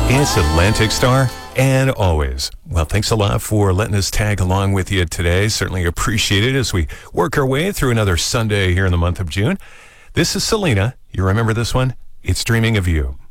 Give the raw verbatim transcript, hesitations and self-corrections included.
It's Atlantic Star, and always. Well, thanks a lot for letting us tag along with you today. Certainly appreciate it as we work our way through another Sunday here in the month of June. This is Selena. You remember this one? It's Dreaming of You.